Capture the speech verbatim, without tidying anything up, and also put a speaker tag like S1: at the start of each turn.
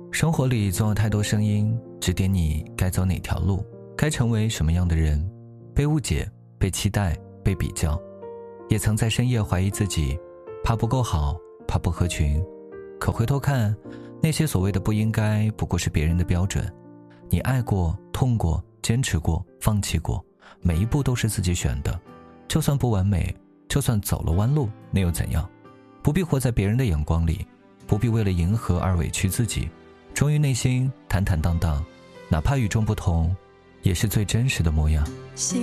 S1: 生活里总有太多声音指点你该走哪条路，该成为什么样的人。被误解，被期待，被比较，也曾在深夜怀疑自己，怕不够好，怕不合群。可回头看，那些所谓的不应该不过是别人的标准。你爱过，痛过，坚持过，放弃过，每一步都是自己选的。就算不完美，就算走了弯路，那又怎样？不必活在别人的眼光里，不必为了迎合而委屈自己，忠于内心，坦坦荡荡，哪怕与众不同，也是最真实的模样。